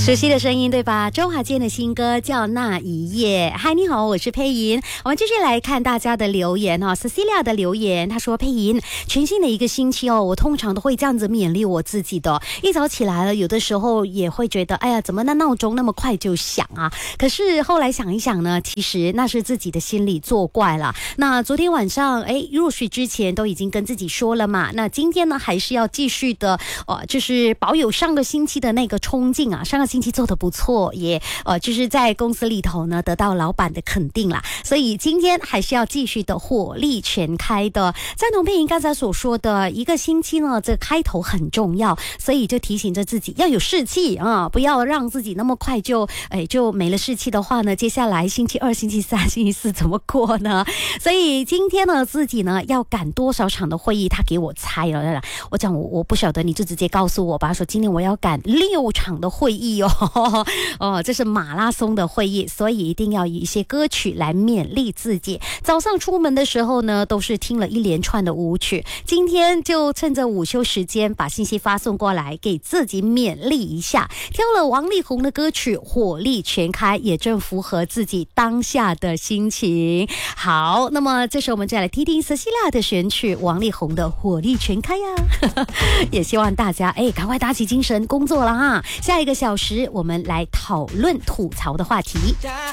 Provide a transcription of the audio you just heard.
熟悉的声音对吧？周华健的新歌叫《那一夜》。嗨，你好，我是佩莹。我们继续来看大家的留言哦。Cecilia 的留言，她说：佩莹，全新的一个星期哦，我通常都会这样子勉励我自己的。一早起来了，有的时候也会觉得，哎呀，怎么那闹钟那么快就响啊？可是后来想一想呢，其实那是自己的心理作怪了。那昨天晚上，入睡之前都已经跟自己说了嘛。那今天呢，还是要继续的，就是保有上个星期的那个冲劲啊。上个星期做得不错，也就是在公司里头呢得到老板的肯定啦，所以今天还是要继续的火力全开的。赞同佩莹刚才所说的，一个星期呢这开头很重要，所以就提醒着自己要有士气啊，不要让自己那么快就没了士气的话呢，接下来星期二、星期三、星期四怎么过呢？所以今天呢自己呢要赶多少场的会议，他给我猜了，我讲我不晓得，你就直接告诉我吧，说今天我要赶6场的会议哦，这是马拉松的会议，所以一定要以一些歌曲来勉励自己。早上出门的时候呢，都是听了一连串的舞曲，今天就趁着午休时间把信息发送过来，给自己勉励一下。挑了王力宏的歌曲，火力全开，也正符合自己当下的心情。好，那么这时候我们再来听听 Cecilia 的选曲，王力宏的火力全开呀。也希望大家赶快打起精神工作了哈。下一个小时我们来讨论吐槽的话题。